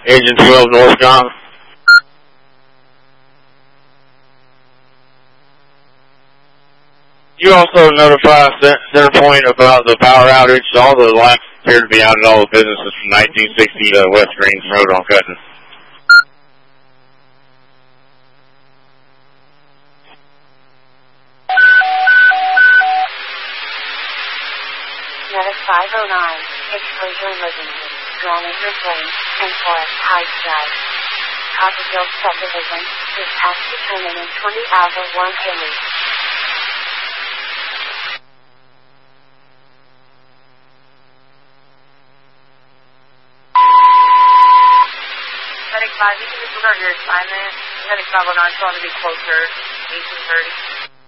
Engine 12 Northcom. You also notify Centerpoint about the power outage. All the lights appear to be out at all the businesses from 1960 West Greens Road on Cutting. Medic 509, exposure emergency, Graniger Plain, and Forest Heights Drive. Cotterfield Subdivision, dispatch to terminal in 20 Alpha 1 Haley. Medic 5, you can disregard your assignment. Medic 509 is going to be closer, 1830.